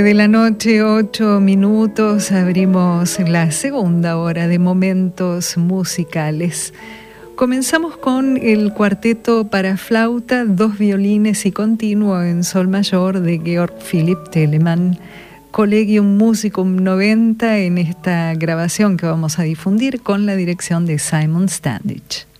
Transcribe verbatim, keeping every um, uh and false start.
De la noche, ocho minutos, abrimos la segunda hora de momentos musicales. Comenzamos con el cuarteto para flauta, dos violines y continuo en sol mayor de Georg Philipp Telemann, Collegium Musicum noventa, en esta grabación que vamos a difundir con la dirección de Simon Standich.